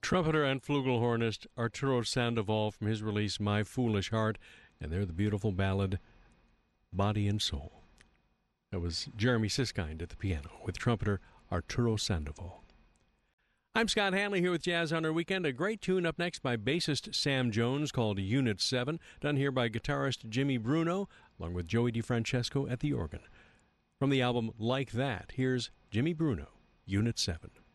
Trumpeter and flugelhornist Arturo Sandoval from his release My Foolish Heart, and they're the beautiful ballad Body and Soul. That was Jeremy Siskind at the piano with trumpeter Arturo Sandoval. I'm Scott Hanley here with Jazz on Our Weekend. A great tune up next by bassist Sam Jones called Unit 7, done here by guitarist Jimmy Bruno, along with Joey DeFrancesco at the organ. From the album Like That, here's Jimmy Bruno, Unit 7.